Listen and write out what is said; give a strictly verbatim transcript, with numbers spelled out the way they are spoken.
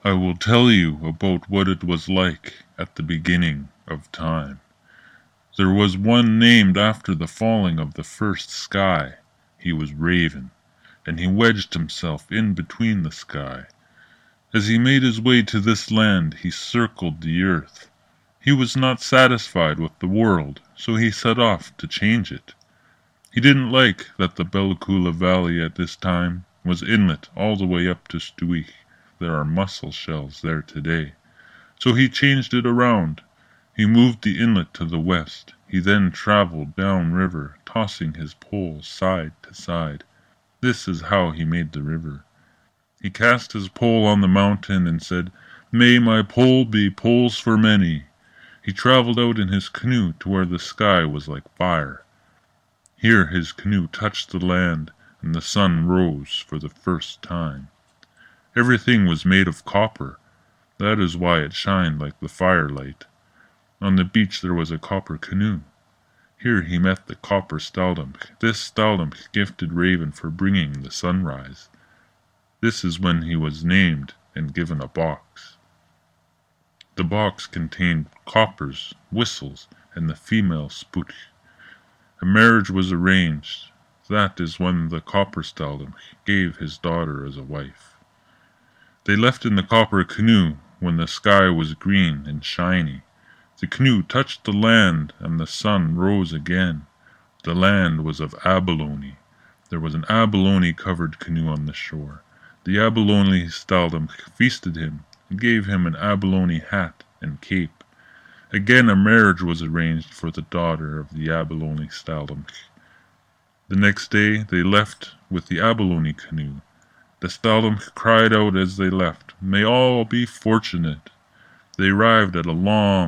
I will tell you about what it was like at the beginning of time. There was one named after the falling of the first sky. He was Raven, and he wedged himself in between the sky. As he made his way to this land, he circled the earth. He was not satisfied with the world, so he set off to change it. He didn't like that the Bellicula Valley at this time was inlet all the way up to Stuich. There are mussel shells there today. So he changed it around. He moved the inlet to the west. He then traveled down river, tossing his pole side to side. This is how he made the river. He cast his pole on the mountain and said, "May my pole be poles for many." He traveled out in his canoe to where the sky was like fire. Here his canoe touched the land, and the sun rose for the first time. Everything was made of copper. That is why it shined like the firelight. On the beach there was a copper canoe. Here he met the copper Staldomch. This Staldomch gifted Raven for bringing the sunrise. This is when he was named and given a box. The box contained coppers, whistles, and the female Sputch. A marriage was arranged. That is when the copper Staldomch gave his daughter as a wife. They left in the copper canoe when the sky was green and shiny. The canoe touched the land, and the sun rose again. The land was of abalone. There was an abalone-covered canoe on the shore. The abalone Staldomch feasted him and gave him an abalone hat and cape. Again a marriage was arranged for the daughter of the abalone Staldomch. The next day they left with the abalone canoe. The Staldomch cried out as they left, "May all be fortunate." They arrived at a long